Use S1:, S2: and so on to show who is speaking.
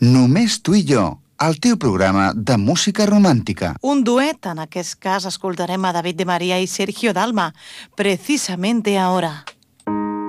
S1: Només tu i jo, el teu programa de música romàntica.
S2: Un duet, en aquest cas escoltarem a David de María y Sergio Dalma, precisamente ahora.